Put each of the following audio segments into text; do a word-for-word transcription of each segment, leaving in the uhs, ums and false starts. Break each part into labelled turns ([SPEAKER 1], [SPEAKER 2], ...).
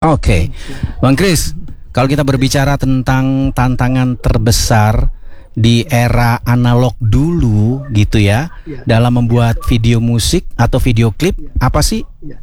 [SPEAKER 1] Oke, Bang Kris, kalau kita berbicara tentang tantangan terbesar di era analog dulu gitu ya,
[SPEAKER 2] Ya.
[SPEAKER 1] dalam membuat video musik atau video klip, apa sih?
[SPEAKER 2] Ya.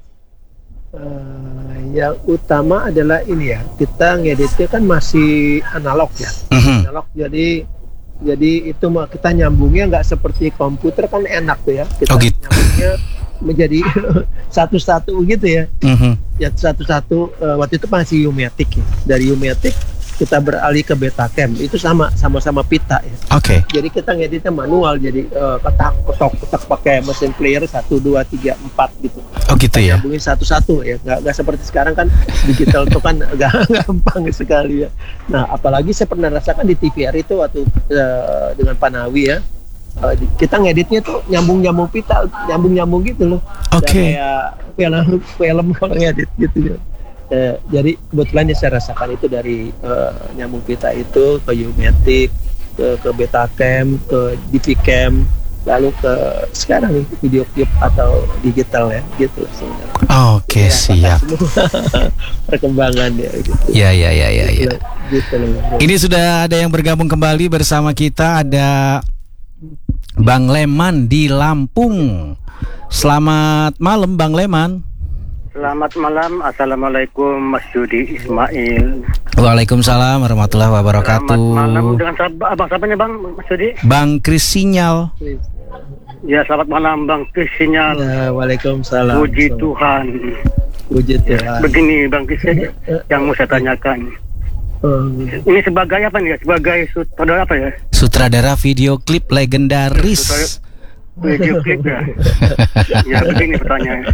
[SPEAKER 2] Uh, yang utama adalah ini ya, kita ngeditnya kan masih analog ya,
[SPEAKER 1] Mhm.
[SPEAKER 2] analog jadi jadi itu mah kita nyambungnya nggak seperti komputer kan enak tuh ya, kita
[SPEAKER 1] Oh, gitu.
[SPEAKER 2] nyambungnya menjadi satu-satu gitu ya,
[SPEAKER 1] Mhm.
[SPEAKER 2] ya satu-satu. Uh, waktu itu masih U-matic ya, dari U-matic kita beralih ke Betacam, itu sama sama-sama pita ya.
[SPEAKER 1] Oke.
[SPEAKER 2] Jadi kita ngeditnya manual, jadi uh, ketak ketok ketak pakai mesin player satu dua tiga empat gitu.
[SPEAKER 1] Oh gitu ya.
[SPEAKER 2] Nyambungin satu-satu ya, nggak nggak seperti sekarang kan digital itu kan agak gampang sekali ya. Nah apalagi saya pernah rasakan di T V R itu waktu uh, dengan Panawi ya, uh, di- kita ngeditnya tuh nyambung-nyambung pita, nyambung-nyambung gitu loh.
[SPEAKER 1] Oke.
[SPEAKER 2] Kayak film film kalau ngedit gitu ya. Eh, jadi kebetulan yang saya rasakan itu dari eh, nyambung pita itu ke U-matic, ke ke Betacam, ke D V Cam, lalu ke sekarang nih video klip atau digital ya gitu sebenarnya.
[SPEAKER 1] Oke,
[SPEAKER 2] Ya,
[SPEAKER 1] siap.
[SPEAKER 2] semua perkembangan ya gitu.
[SPEAKER 1] Ya, ya, ya, ya, ya.
[SPEAKER 2] Gitu loh.
[SPEAKER 1] Ini sudah ada yang bergabung kembali bersama kita, ada Bang Leman di Lampung. Selamat malam Bang Leman.
[SPEAKER 3] Selamat malam, Assalamualaikum Mas Yudi Ismail.
[SPEAKER 1] Waalaikumsalam warahmatullahi
[SPEAKER 3] Selamat
[SPEAKER 1] wabarakatuh.
[SPEAKER 3] malam dengan sab- abang siapanya Bang Mas Yudi?
[SPEAKER 1] Bang Kris Sinyal.
[SPEAKER 3] Ya selamat malam Bang Kris Sinyal.
[SPEAKER 2] Ya, Waalaikumsalam.
[SPEAKER 3] Puji Tuhan.
[SPEAKER 2] Puji Tuhan.
[SPEAKER 3] Begini Bang Kris yang mau saya tanyakan.
[SPEAKER 2] Hmm.
[SPEAKER 3] Ini sebagai apa nih? Sebagai sutradara apa ya?
[SPEAKER 1] Sutradara video klip legendaris.
[SPEAKER 3] Video klip ya. Ya begini pertanyaannya.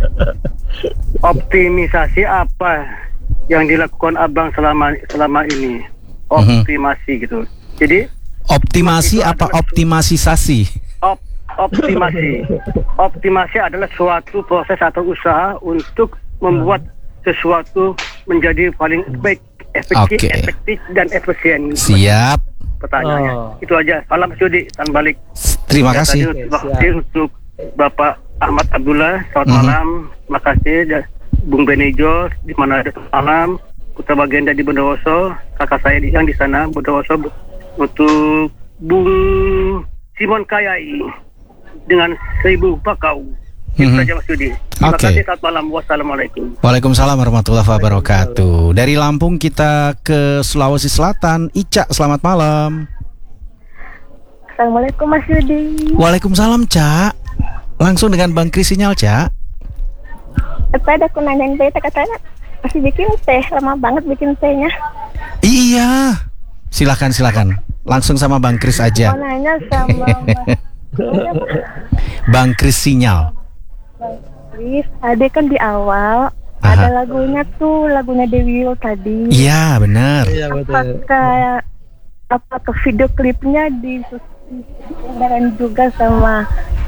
[SPEAKER 3] Optimisasi apa yang dilakukan Abang selama selama ini? Optimasi gitu. Jadi
[SPEAKER 1] Optimasi apa optimisasi?
[SPEAKER 3] op, optimasi. Optimasi adalah suatu proses atau usaha untuk membuat sesuatu menjadi paling baik, efektif,
[SPEAKER 1] Oke.
[SPEAKER 3] efektif dan efisien.
[SPEAKER 1] Siap.
[SPEAKER 3] Pertanyaannya.
[SPEAKER 2] Oh.
[SPEAKER 3] Itu aja. Salam Sudi, salam balik.
[SPEAKER 1] Terima
[SPEAKER 3] Ya,
[SPEAKER 1] kasih.
[SPEAKER 3] tadi terima kasih untuk Bapak Ahmad Abdullah. Selamat
[SPEAKER 1] Mhm.
[SPEAKER 3] malam. Terima kasih dan Bung Benejo di mana ada malam. Putra Bagenda di Bondowoso, kakak saya di- yang di sana Bondowoso. Untuk Bung Simon Kayai dengan seribu bakau. Itu
[SPEAKER 1] Mhm.
[SPEAKER 3] saja Mas Yudi. Terima
[SPEAKER 1] Oke.
[SPEAKER 3] kasih. Selamat malam. Wassalamualaikum.
[SPEAKER 1] Waalaikumsalam warahmatullahi wabarakatuh. Dari Lampung kita ke Sulawesi Selatan. Ica, selamat malam.
[SPEAKER 4] Assalamualaikum Mas Yudi.
[SPEAKER 1] Waalaikumsalam, Cak. Langsung dengan Bang Kris Sinyal, Cak.
[SPEAKER 4] Tadi aku nanyain beta katanya masih bikin teh, lama banget bikin tehnya.
[SPEAKER 1] Iya. Silakan, silakan. Langsung sama Bang Kris aja.
[SPEAKER 4] Mau nanya sama Mas
[SPEAKER 1] Bang Kris Sinyal.
[SPEAKER 4] Kris, ada kan di awal
[SPEAKER 1] Aha.
[SPEAKER 4] ada lagunya tuh, lagunya Dewi Will tadi.
[SPEAKER 1] Iya, benar.
[SPEAKER 2] Iya betul.
[SPEAKER 4] Apakah apakah video klipnya disusun juga sama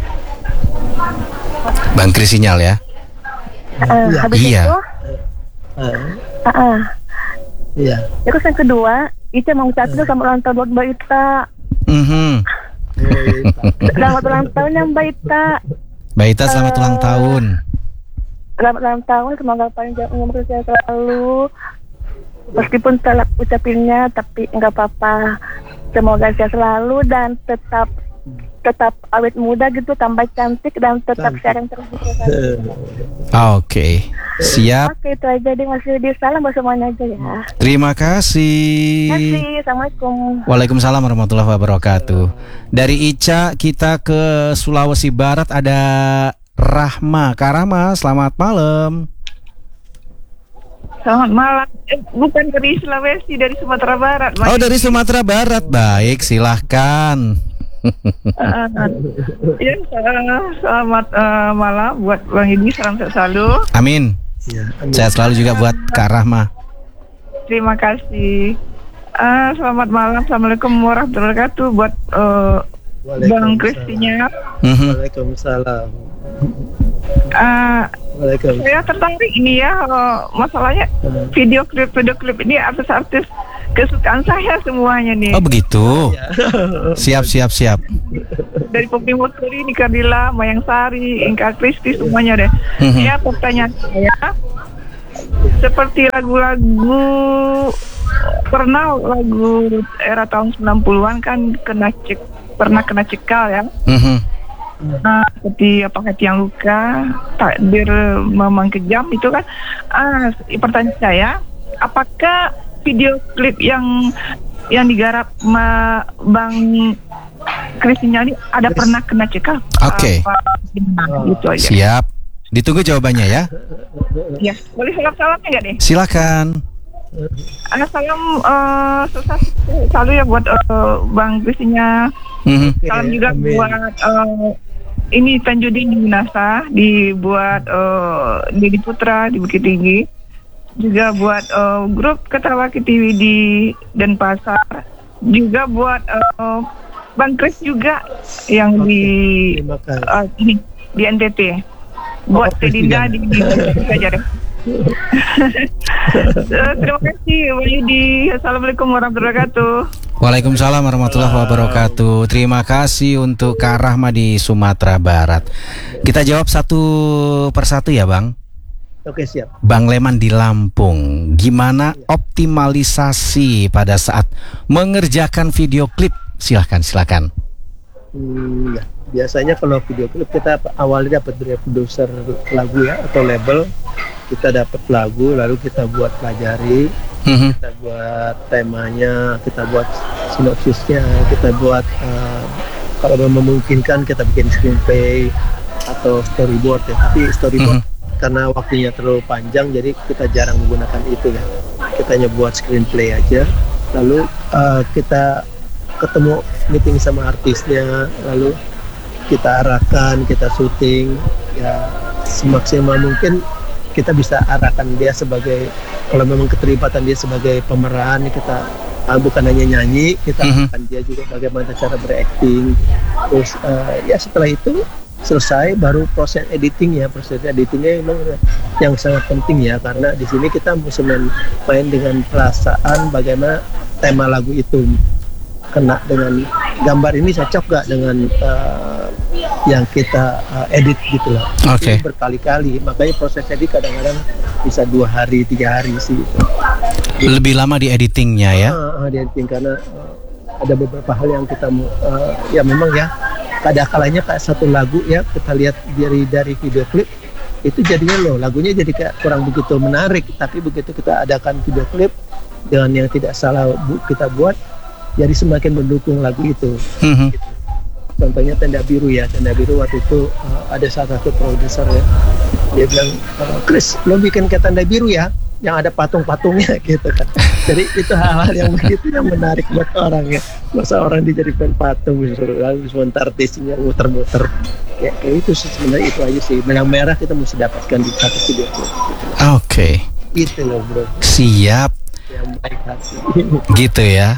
[SPEAKER 1] Bang Kris Sinyal ya.
[SPEAKER 4] eh,
[SPEAKER 2] Iya.
[SPEAKER 4] habis
[SPEAKER 1] Iya.
[SPEAKER 4] itu?
[SPEAKER 2] Ah,
[SPEAKER 4] ah, ah.
[SPEAKER 2] iya.
[SPEAKER 4] Terus yang kedua, Ica mau ucapin sama ulang tahun buat Mbak Ita.
[SPEAKER 1] Mhm.
[SPEAKER 4] Selamat ulang tahun ya Mbak Ita.
[SPEAKER 1] Mbak Ita, selamat ulang tahun.
[SPEAKER 4] Selamat ulang tahun, semoga panjang umur saya selalu. Meskipun telat ucapinnya, tapi nggak apa-apa. Semoga saya selalu dan tetap tetap awet muda gitu, tambah cantik dan tetap
[SPEAKER 2] Cantik.
[SPEAKER 4] sharing terus. gitu.
[SPEAKER 1] Oke. Siap.
[SPEAKER 4] Oke, itu aja deh Mas Yudi. Salam buat semuanya aja ya.
[SPEAKER 1] Terima kasih.
[SPEAKER 4] Terima kasih. Assalamualaikum.
[SPEAKER 1] Waalaikumsalam warahmatullahi wabarakatuh. Dari Ica kita ke Sulawesi Barat, ada Rahma. Kak Rahma, selamat malam.
[SPEAKER 5] Selamat malam. Eh, bukan dari Sulawesi, dari Sumatera Barat.
[SPEAKER 1] Oh, dari Sumatera Barat. Baik, silahkan.
[SPEAKER 5] Uh, ya, uh, selamat uh, malam buat Bang Yudi. Salam sehat selalu.
[SPEAKER 1] Amin.
[SPEAKER 2] Iya, amin.
[SPEAKER 1] Sehat selalu juga buat Kak Rahma.
[SPEAKER 5] Terima kasih. Uh, selamat malam. Assalamualaikum warahmatullahi wabarakatuh buat uh, Bang Kristinya.
[SPEAKER 1] Mhm.
[SPEAKER 2] Waalaikumsalam.
[SPEAKER 5] Uh,
[SPEAKER 2] Waalaikumsalam.
[SPEAKER 5] saya tertarik ini ya, uh, masalahnya video klip video klip ini artis-artis kesukaan saya semuanya nih.
[SPEAKER 1] Oh, begitu. Siap, siap, siap.
[SPEAKER 5] Dari Poppy Muturi, Nika Dila, Mayang Sari, Inka Kristi, semuanya deh.
[SPEAKER 1] Mhm.
[SPEAKER 5] Ya, pertanyaan saya, seperti lagu-lagu pernah lagu era tahun sembilan puluhan kan kena cek pernah kena cekal ya.
[SPEAKER 1] Mhm.
[SPEAKER 5] Nah, seperti apa hati yang luka, takdir memang kejam itu kan. Ah, pertanyaan saya, apakah video klip yang yang digarap ma Bang Kris ini ada
[SPEAKER 2] Chris.
[SPEAKER 5] pernah kena cekal?
[SPEAKER 1] Oke.
[SPEAKER 5] Apa, gimana? Gitu aja.
[SPEAKER 1] Siap. Ditunggu jawabannya ya.
[SPEAKER 5] Ya, boleh salam-salamnya nggak deh?
[SPEAKER 1] Silakan.
[SPEAKER 5] Ada salam uh, sukses selalu ya buat uh, Bang Krisnya.
[SPEAKER 1] Mhm.
[SPEAKER 5] Salam juga
[SPEAKER 2] Amin.
[SPEAKER 5] buat uh, ini Tanjudin di Minasa, dibuat uh, Dedi Putra di Bukit Tinggi, juga buat uh, grup Ketawa K T V di Denpasar, juga buat uh, Bang Kris juga yang
[SPEAKER 2] Oke,
[SPEAKER 5] di
[SPEAKER 2] terima kasih.
[SPEAKER 5] uh, ini, di N T T, buat
[SPEAKER 2] Oh,
[SPEAKER 5] Tedinda
[SPEAKER 2] Kris
[SPEAKER 5] di di saja deh. Uh, terima kasih Bang Yudi. Assalamualaikum warahmatullahi wabarakatuh.
[SPEAKER 1] Waalaikumsalam warahmatullahi wabarakatuh. Terima kasih untuk Kak Rahma di Sumatera Barat. Kita jawab satu persatu ya Bang.
[SPEAKER 2] Oke, siap.
[SPEAKER 1] Bang Leman di Lampung, gimana optimalisasi pada saat mengerjakan video klip? Silahkan, silahkan.
[SPEAKER 2] Hmm, ya. Biasanya kalau video klip kita awalnya dapat dari produser lagu ya atau label, kita dapat lagu lalu kita buat pelajari,
[SPEAKER 1] Mhm.
[SPEAKER 2] kita buat temanya, kita buat sinopsisnya, kita buat uh, kalau memungkinkan kita bikin screenplay atau storyboard ya. Tapi storyboard karena waktunya terlalu panjang jadi kita jarang menggunakan itu ya. Kita hanya buat screenplay aja. Lalu uh, kita ketemu meeting sama artisnya, lalu kita arahkan, kita syuting ya semaksimal mungkin kita bisa arahkan dia sebagai, kalau memang keterlibatan dia sebagai pemeran, kita ah, bukan hanya nyanyi, kita
[SPEAKER 1] Mhm.
[SPEAKER 2] arahkan dia juga bagaimana cara berakting. Terus uh, ya setelah itu selesai baru proses editing ya, proses editingnya memang yang sangat penting ya, karena di sini kita mesti main, main dengan perasaan bagaimana tema lagu itu kena dengan gambar ini cocok gak dengan uh, yang kita uh, edit gitu loh.
[SPEAKER 1] Oke.
[SPEAKER 2] Ini berkali-kali, makanya proses edit kadang-kadang bisa dua hari tiga hari sih gitu.
[SPEAKER 1] Lebih lama di editingnya ya.
[SPEAKER 2] Uh, uh, di editing karena uh, ada beberapa hal yang kita uh, ya memang ya kadang kalanya kayak satu lagu ya kita lihat dari dari video klip itu jadinya loh lagunya jadi kayak kurang begitu menarik, tapi begitu kita adakan video klip dengan yang tidak salah bu, kita buat jadi semakin mendukung lagu itu.
[SPEAKER 1] Mhm.
[SPEAKER 2] Gitu. Contohnya Tenda Biru ya, Tenda Biru waktu itu uh, ada salah satu produser ya, dia bilang, Kris, lo bikin kayak Tenda Biru ya, yang ada patung-patungnya gitu kan. Jadi itu hal-hal yang begitu yang menarik buat orang ya. Masa orang dijadikan patung, lalu sebentar artisnya muter-muter. Ya kayak itu sih, sebenarnya itu aja sih. Benang merah kita mesti dapatkan di satu video klip.
[SPEAKER 1] Oke.
[SPEAKER 2] Itu loh bro,
[SPEAKER 1] Siap.
[SPEAKER 2] yang baik hati.
[SPEAKER 1] Gitu ya.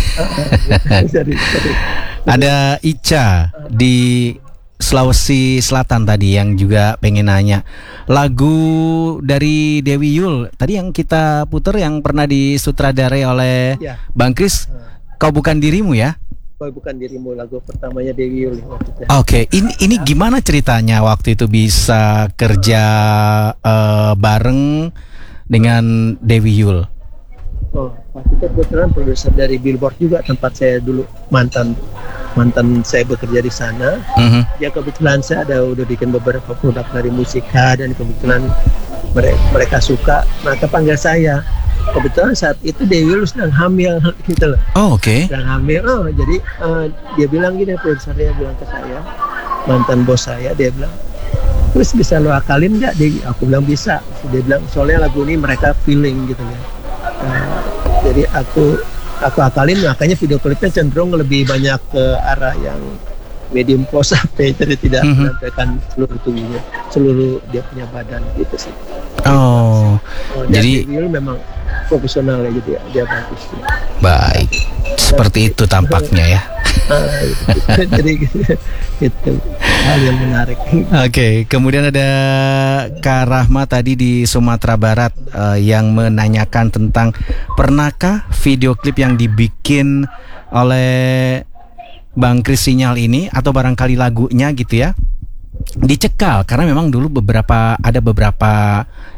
[SPEAKER 2] Jadi, jadi,
[SPEAKER 1] Ada Ica di Sulawesi Selatan tadi yang juga pengen nanya lagu dari Dewi Yul tadi yang kita puter yang pernah disutradarai oleh
[SPEAKER 2] ya,
[SPEAKER 1] Bang Kris, Kau Bukan Dirimu ya.
[SPEAKER 2] Kau Bukan Dirimu, lagu pertamanya Dewi Yul waktu itu.
[SPEAKER 1] Oke, ini ini gimana ceritanya waktu itu bisa kerja eh, bareng dengan Dewi Yul?
[SPEAKER 2] Oh, waktu itu kebetulan produser dari Billboard juga tempat saya dulu mantan mantan saya bekerja di sana.
[SPEAKER 1] Mhm.
[SPEAKER 2] Ya kebetulan saya ada udah bikin beberapa produk dari musika dan kebetulan mereka, mereka suka, maka panggil saya. Kebetulan saat itu Dewi Yul sedang hamil gitu loh.
[SPEAKER 1] Oh, oke.
[SPEAKER 2] Sedang hamil. Oh, jadi uh, dia bilang gini, produsernya bilang ke saya, mantan bos saya, dia bilang, terus bisa lo akalin nggak? Dia, aku bilang bisa. Dia bilang soalnya lagu ini mereka feeling gitu ya. Uh, jadi aku aku akalin, makanya video klipnya cenderung lebih banyak ke arah yang medium close up ya, jadi tidak
[SPEAKER 1] Mhm.
[SPEAKER 2] menampilkan seluruh tubuhnya, seluruh dia punya badan gitu sih.
[SPEAKER 1] Oh,
[SPEAKER 2] Oh, dan
[SPEAKER 1] jadi
[SPEAKER 2] Dewi Yul memang profesional ya, jadi dia bagus sih.
[SPEAKER 1] baik. Seperti itu tampaknya ya.
[SPEAKER 2] Ah, gitu. Jadi gitu, itu hal yang menarik.
[SPEAKER 1] Oke, kemudian ada Kak Rahma tadi di Sumatera Barat eh, yang menanyakan tentang pernahkah video klip yang dibikin oleh Bang Kris Sinyal ini atau barangkali lagunya gitu ya dicekal karena memang dulu beberapa ada beberapa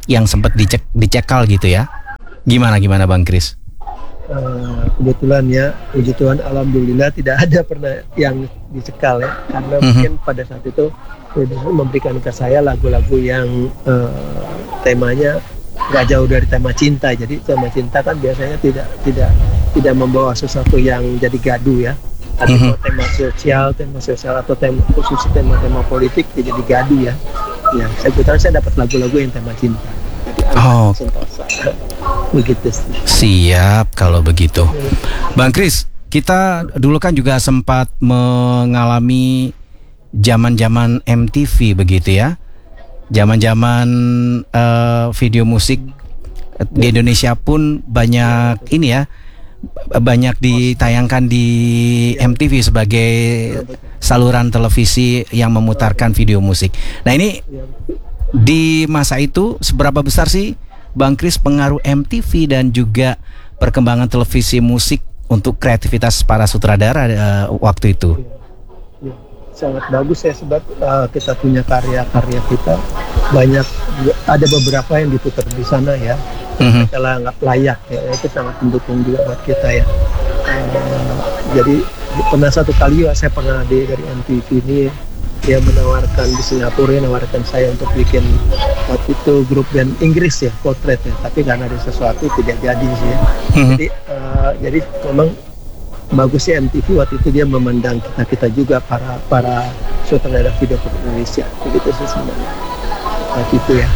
[SPEAKER 1] yang sempat dicek dicekal gitu ya. Gimana gimana Bang Kris?
[SPEAKER 2] Uh, kebetulan ya, puji Tuhan, alhamdulillah tidak ada pernah yang dicekal ya, karena
[SPEAKER 1] Mhm.
[SPEAKER 2] mungkin pada saat itu produser memberikan ke saya lagu-lagu yang uh, temanya nggak jauh dari tema cinta. Jadi tema cinta kan biasanya tidak tidak tidak membawa sesuatu yang jadi gaduh ya. Ada
[SPEAKER 1] Mhm.
[SPEAKER 2] mau tema sosial, tema sosial atau tema khusus tema-tema politik ya jadi gaduh ya. Ya, saya kebetulan saya dapat lagu-lagu yang tema cinta. Jadi
[SPEAKER 1] Oh.
[SPEAKER 2] anak sentosa. Begitu sih.
[SPEAKER 1] Siap kalau begitu. Bang Kris, kita dulu kan juga sempat mengalami zaman-zaman M T V begitu ya. Zaman-zaman eh, video musik di Indonesia pun banyak ini ya, banyak ditayangkan di M T V sebagai saluran televisi yang memutarkan video musik. Nah ini di masa itu seberapa besar sih Bang Kris pengaruh M T V dan juga perkembangan televisi musik untuk kreativitas para sutradara uh, waktu itu?
[SPEAKER 2] Ya, sangat bagus ya, sebab uh, kita punya karya-karya kita banyak, ada beberapa yang diputar di sana ya.
[SPEAKER 1] Mhm.
[SPEAKER 2] Kalau nggak layak ya, itu sangat mendukung juga buat kita ya. Uh, jadi pernah satu kali ya saya pernah di dari M T V ini, dia menawarkan di Singapura, ya, menawarkan saya untuk bikin waktu itu grup band Inggris ya, Portrait ya, tapi karena ada sesuatu tidak jadi sih ya.
[SPEAKER 1] Mhm.
[SPEAKER 2] Jadi uh, jadi memang bagusnya M T V waktu itu dia memandang kita kita juga para para sutradara video klip Indonesia, begitu sih sebenarnya. Nah, gitu ya,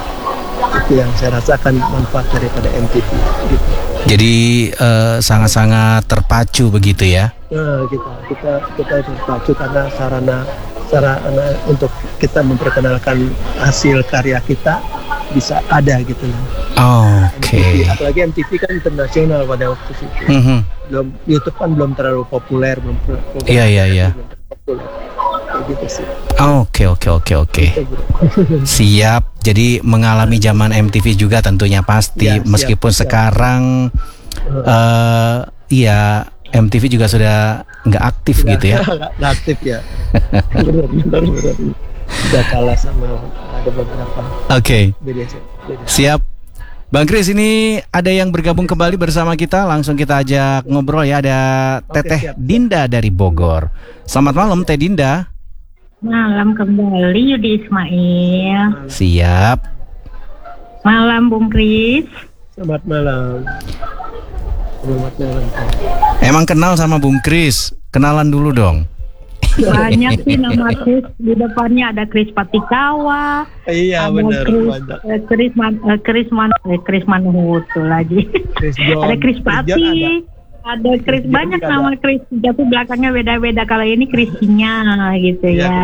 [SPEAKER 2] itu yang saya rasakan manfaat daripada M T V gitu.
[SPEAKER 1] Jadi eh, sangat-sangat terpacu begitu ya?
[SPEAKER 2] Nah, kita kita kita terpacu karena sarana sarana untuk kita memperkenalkan hasil karya kita bisa ada gitu loh.
[SPEAKER 1] Oke.
[SPEAKER 2] M T V, apalagi M T V kan internasional pada waktu itu.
[SPEAKER 1] Mhm.
[SPEAKER 2] Belum, YouTube kan belum terlalu populer, belum program
[SPEAKER 1] Iya, iya, iya.
[SPEAKER 2] belum terlalu populer. Kayak gitu sih.
[SPEAKER 1] Oke oke oke oke.
[SPEAKER 2] Gitu, bro.
[SPEAKER 1] Siap. Jadi mengalami zaman M T V juga tentunya pasti.
[SPEAKER 2] Ya, siap,
[SPEAKER 1] Meskipun
[SPEAKER 2] siap.
[SPEAKER 1] sekarang eh iya M T V juga sudah nggak aktif
[SPEAKER 2] Nggak-
[SPEAKER 1] gitu ya?
[SPEAKER 2] nggak- nggak aktif ya. Benar, benar, benar. Udah kalah sama ada beberapa
[SPEAKER 1] Oke.
[SPEAKER 2] beda sih. Beda.
[SPEAKER 1] Siap. Bang Kris, ini ada yang bergabung kembali bersama kita. Langsung kita ajak ngobrol ya. Ada
[SPEAKER 2] Oke,
[SPEAKER 1] Teteh
[SPEAKER 2] siap.
[SPEAKER 1] Dinda dari Bogor. Selamat malam Teh Dinda.
[SPEAKER 6] Malam kembali Yudi Ismail.
[SPEAKER 1] Siap.
[SPEAKER 6] Malam Bung Kris.
[SPEAKER 2] Selamat malam. Selamat malam.
[SPEAKER 1] Emang kenal sama Bung Kris? Kenalan dulu dong.
[SPEAKER 6] Banyak sih nama Kris. Di depannya ada Kris Patikawa.
[SPEAKER 2] Iya
[SPEAKER 6] ada
[SPEAKER 2] benar,
[SPEAKER 6] Kris,
[SPEAKER 2] banyak.
[SPEAKER 6] eh, Kris Man, eh, Kris Man, eh, Kris Manhutu lagi.
[SPEAKER 2] Chris John.
[SPEAKER 6] Ada Kris
[SPEAKER 2] Chris John
[SPEAKER 6] Pati.
[SPEAKER 2] ada.
[SPEAKER 6] Ada Kris,
[SPEAKER 2] John
[SPEAKER 6] banyak
[SPEAKER 2] juga
[SPEAKER 6] nama
[SPEAKER 2] ada.
[SPEAKER 6] Kris. Tapi belakangnya beda-beda. Kalau ini Krisnya gitu
[SPEAKER 2] Iya,
[SPEAKER 6] ya.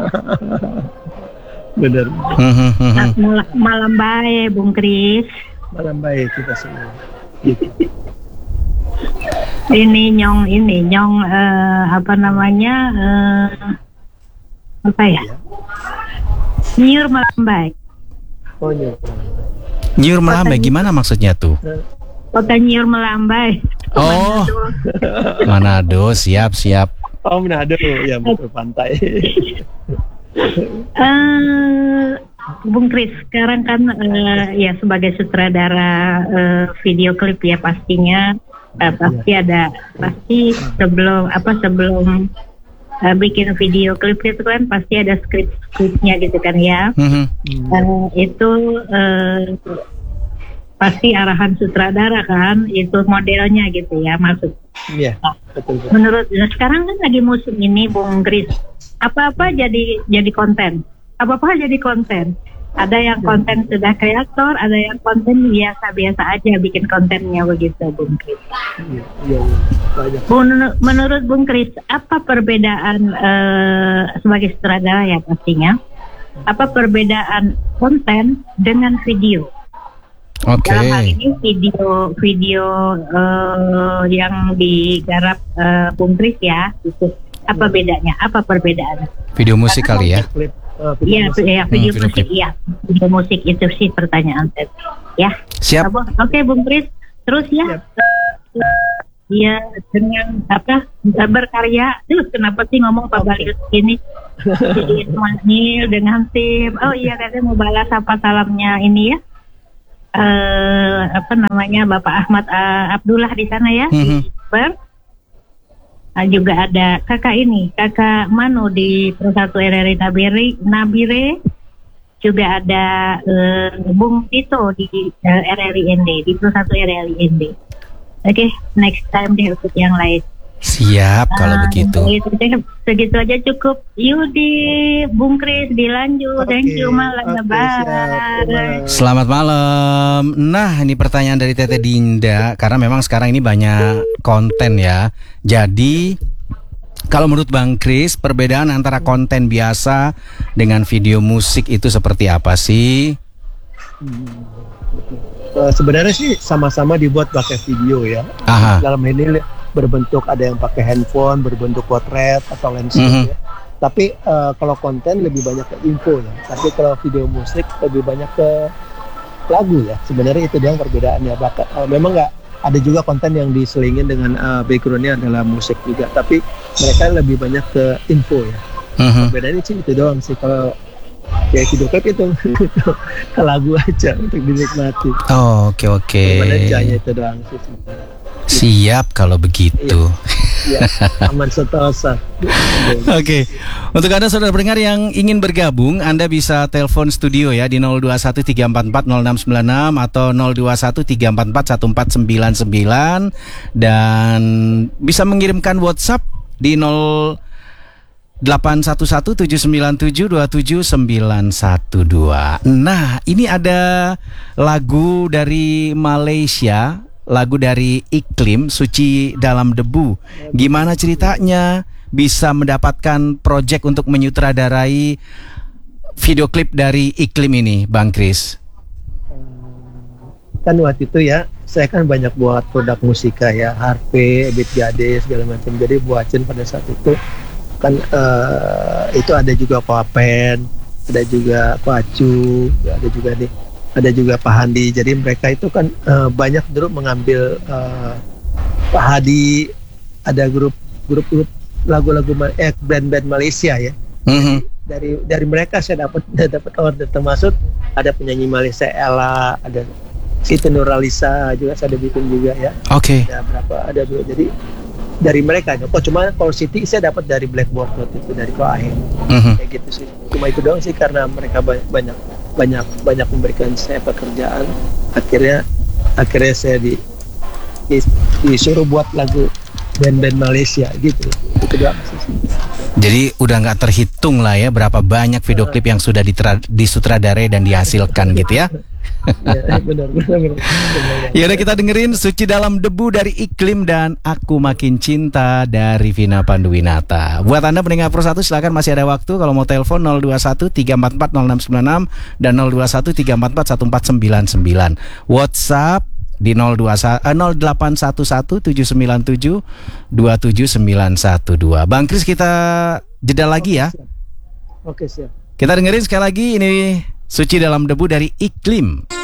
[SPEAKER 2] Benar.
[SPEAKER 1] Mhm, mhm.
[SPEAKER 6] Nah, mal- malam baik Bung Kris.
[SPEAKER 2] Malam baik kita semua. Gitu.
[SPEAKER 6] Ini nyong ini nyong eh, apa namanya eh, apa ya? Nyur malam baik.
[SPEAKER 2] Oh iya.
[SPEAKER 1] Nyur melambai gimana maksudnya tuh?
[SPEAKER 6] Kota Nyur melambai.
[SPEAKER 1] Oh, Manado, siap siap.
[SPEAKER 2] Oh Manado, ya betul pantai.
[SPEAKER 6] Eh, Bung Kris, sekarang kan eh, ya sebagai sutradara eh, video klip ya pastinya eh, pasti ada pasti sebelum apa sebelum eh, bikin video klip itu kan pasti ada skrip-skripnya gitu kan ya.
[SPEAKER 1] Mhm.
[SPEAKER 6] Eh, itu eh, pasti arahan sutradara kan, itu modelnya gitu ya maksud.
[SPEAKER 2] Iya, betul. betul.
[SPEAKER 6] Menurut nah, sekarang kan lagi musim ini Bung Kris, apa-apa jadi jadi konten, apa-apa jadi konten. Ada yang konten sudah kreator, ada yang konten biasa-biasa aja bikin kontennya begitu Bung Kris.
[SPEAKER 2] Iya, iya, iya. Banyak.
[SPEAKER 6] Menur- Menurut Bung Kris, apa perbedaan eh, sebagai sutradara ya pastinya? Apa perbedaan konten dengan video?
[SPEAKER 1] Oke.
[SPEAKER 6] Dalam hal ini video video eh, yang digarap eh, Bung Kris ya, itu apa bedanya? Apa perbedaannya?
[SPEAKER 1] Video musik kali ya.
[SPEAKER 2] Klip, uh, video
[SPEAKER 6] Iya,
[SPEAKER 2] musik.
[SPEAKER 6] ya, video
[SPEAKER 1] Hmm, video
[SPEAKER 6] musik,
[SPEAKER 1] klip.
[SPEAKER 6] iya, video musik itu sih pertanyaan saya. Ya,
[SPEAKER 1] Siap.
[SPEAKER 6] Apa? Oke, Bung Kris, terus ya, Iya dengan apa berkarya. Terus kenapa sih ngomong Pak Balius ini? Jadi Ismail dengan tim. Oh iya, katanya mau balas apa salamnya ini ya. eh, apa namanya Bapak Ahmad eh, Abdullah di sana ya.
[SPEAKER 1] Mhm.
[SPEAKER 6] Di Ber. Ah, juga ada kakak ini, kakak Manu di Persatu R R I Nabire, Nabire. Juga ada eh, Bung Tito di eh, R R I N D, di Persatu R R I N D. Oke, next time deh ikut yang lain.
[SPEAKER 1] Siap kalau
[SPEAKER 6] Ah,
[SPEAKER 1] begitu.
[SPEAKER 6] Segitu, aja- segitu aja cukup. Yudi, Bung Kris dilanjut. Thank you, malam.
[SPEAKER 2] Oke,
[SPEAKER 6] Bye.
[SPEAKER 2] siap. Bye.
[SPEAKER 1] Selamat malam. Nah, ini pertanyaan dari Tete Dinda karena memang sekarang ini banyak konten ya. Jadi kalau menurut Bang Kris, perbedaan antara konten biasa dengan video musik itu seperti apa sih?
[SPEAKER 2] Eh, sebenarnya sih sama-sama dibuat pakai video ya.
[SPEAKER 1] Aha.
[SPEAKER 2] Dalam ini berbentuk ada yang pakai handphone, berbentuk potret atau landscape
[SPEAKER 1] Mhm.
[SPEAKER 2] ya. Tapi eh, kalau konten lebih banyak ke info ya. Tapi kalau video musik lebih banyak ke lagu ya. Sebenarnya itu dia yang perbedaannya. Bahkan eh, memang nggak ada juga konten yang diselingin dengan eh, backgroundnya adalah musik juga. Tapi mereka lebih banyak ke info ya.
[SPEAKER 1] Mhm.
[SPEAKER 2] Bedanya sih itu doang sih. Kalau ya video clip itu ke lagu aja untuk dinikmati.
[SPEAKER 1] Oh, oke oke.
[SPEAKER 2] Gimana aja itu doang sih sebenarnya.
[SPEAKER 1] Siap kalau begitu.
[SPEAKER 2] Ya, aman sentosa.
[SPEAKER 1] Oke, untuk Anda saudara pendengar yang ingin bergabung, Anda bisa telepon studio ya di nol dua satu tiga empat empat nol enam sembilan enam atau nol dua satu tiga empat empat satu empat sembilan sembilan dan bisa mengirimkan WhatsApp di nol delapan satu satu tujuh sembilan tujuh dua tujuh sembilan satu dua. Nah, ini ada lagu dari Malaysia, lagu dari Iklim, Suci Dalam Debu. Gimana ceritanya bisa mendapatkan proyek untuk menyutradarai video klip dari Iklim ini, Bang Kris?
[SPEAKER 2] Kan waktu itu ya, saya kan banyak buat produk musika ya, harpe, beat gade segala macam. Jadi buatin pada saat itu kan eh, itu ada juga Papen, ada juga Pacu, ada juga nih, ada juga Pak Handi. Jadi mereka itu kan eh, banyak dulu mengambil eh, Pak Hadi, ada grup grup-grup lagu-lagu Ma- eh band-band Malaysia ya.
[SPEAKER 1] Mhm.
[SPEAKER 2] Dari dari mereka saya dapat dapat order, termasuk ada penyanyi Malaysia Ella, ada Siti Nuralisa juga saya ada bikin juga ya.
[SPEAKER 1] Oke.
[SPEAKER 2] Ada berapa, ada dua. Jadi dari mereka. Oh cuma kalau Siti saya dapat dari Blackboard waktu itu, dari Ko Ahe.
[SPEAKER 1] Mhm.
[SPEAKER 2] Kayak gitu sih. Cuma itu doang sih, karena mereka ba- banyak banyak banyak memberikan saya pekerjaan. Akhirnya akhirnya saya di, di disuruh buat lagu band-band Malaysia gitu. Itu doang sih.
[SPEAKER 1] Jadi udah nggak terhitung lah ya berapa banyak video klip yang sudah ditra- disutradarai dan dihasilkan gitu ya.
[SPEAKER 2] Ya, benar, benar, benar. benar.
[SPEAKER 1] Ya udah, kita dengerin Suci Dalam Debu dari Iklim dan Aku Makin Cinta dari Vina Panduwinata. Buat Anda pendengar Pro satu, silakan masih ada waktu kalau mau telepon nol dua satu tiga empat empat nol enam sembilan enam dan nol dua satu tiga empat empat satu empat sembilan sembilan. WhatsApp di nol dua satu eh, nol delapan satu satu tujuh sembilan tujuh dua tujuh sembilan satu dua. Bang Kris, kita jeda lagi ya.
[SPEAKER 2] Oke, siap.
[SPEAKER 1] Kita dengerin sekali lagi ini Suci Dalam Debu dari Iklim.